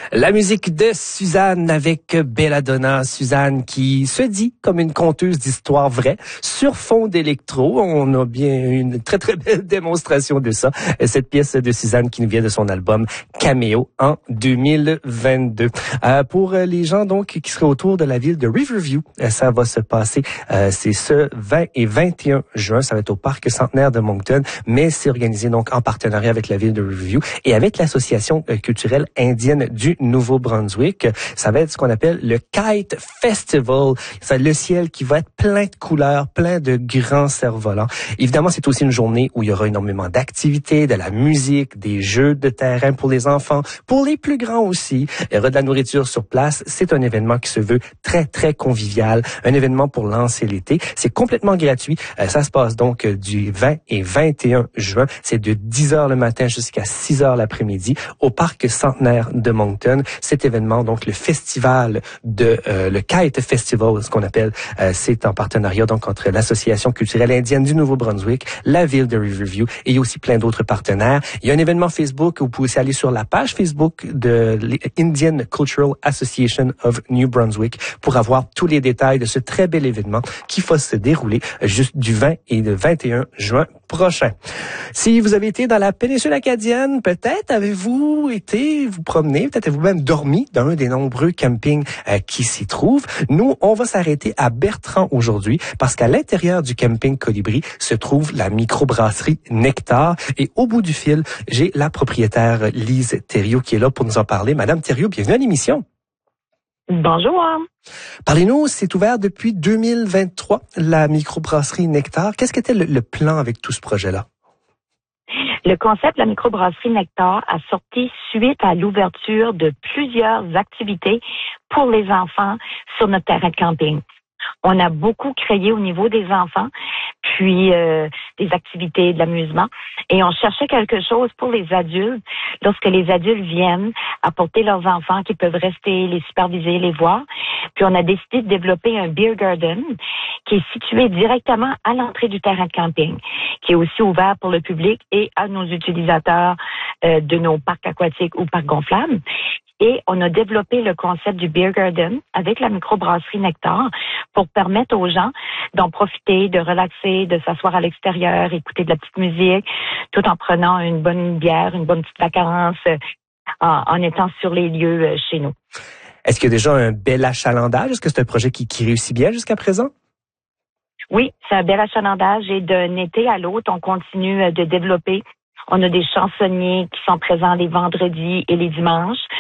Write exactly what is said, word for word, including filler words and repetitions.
La musique de Suzanne avec Belladonna. Suzanne qui se dit comme une conteuse d'histoires vraies sur fond d'électro. On a bien une très très belle démonstration de ça. Cette pièce de Suzanne qui nous vient de son album Cameo en deux mille vingt-deux. Euh, pour les gens donc qui seraient autour de la ville de Riverview, ça va se passer. Euh, c'est ce vingt et vingt et un juin. Ça va être au parc Centenaire de Moncton, mais c'est organisé donc en partenariat avec la ville de Riverview et avec l'association culturelle indienne du Nouveau-Brunswick. Ça va être ce qu'on appelle le Kite Festival. C'est le ciel qui va être plein de couleurs, plein de grands cerfs-volants. Évidemment, c'est aussi une journée où il y aura énormément d'activités, de la musique, des jeux de terrain pour les enfants, pour les plus grands aussi. Il y aura de la nourriture sur place. C'est un événement qui se veut très, très convivial. Un événement pour lancer l'été. C'est complètement gratuit. Ça se passe donc du vingt et vingt et un juin. C'est de dix heures le matin jusqu'à six heures l'après-midi au parc Centenaire de Moncton. Cet événement, donc le festival de euh, le Kite Festival, ce qu'on appelle, euh, c'est en partenariat donc entre l'association culturelle indienne du Nouveau-Brunswick, la ville de Riverview et il y a aussi plein d'autres partenaires. Il y a un événement Facebook où vous pouvez aussi aller sur la page Facebook de l'Indian Cultural Association of New Brunswick pour avoir tous les détails de ce très bel événement qui va se dérouler juste du vingt et le vingt et un juin prochain. Si vous avez été dans la péninsule acadienne, peut-être avez-vous été vous promener, peut-être avez-vous même dormi dans un des nombreux campings euh, qui s'y trouvent. Nous, on va s'arrêter à Bertrand aujourd'hui parce qu'à l'intérieur du camping Colibri se trouve la microbrasserie Nectar. Et au bout du fil, j'ai la propriétaire Lise Thériault qui est là pour nous en parler. Madame Thériault, bienvenue à l'émission. Bonjour. Parlez-nous, c'est ouvert depuis deux mille vingt-trois, la microbrasserie Nectar. Qu'est-ce qu'était le, le plan avec tout ce projet-là? Le concept de la microbrasserie Nectar a sorti suite à l'ouverture de plusieurs activités pour les enfants sur notre terrain de camping. On a beaucoup créé au niveau des enfants, puis euh, des activités de l'amusement. Et on cherchait quelque chose pour les adultes, lorsque les adultes viennent apporter leurs enfants qui peuvent rester, les superviser, les voir. Puis on a décidé de développer un beer garden qui est situé directement à l'entrée du terrain de camping, qui est aussi ouvert pour le public et à nos utilisateurs euh, de nos parcs aquatiques ou parcs gonflables. Et on a développé le concept du Beer Garden avec la microbrasserie Nectar pour permettre aux gens d'en profiter, de relaxer, de s'asseoir à l'extérieur, écouter de la petite musique, tout en prenant une bonne bière, une bonne petite vacance, en, en étant sur les lieux chez nous. Est-ce qu'il y a déjà un bel achalandage? Est-ce que c'est un projet qui, qui réussit bien jusqu'à présent? Oui, c'est un bel achalandage et d'un été à l'autre, on continue de développer. On a des chansonniers qui sont présents les vendredis et les dimanches.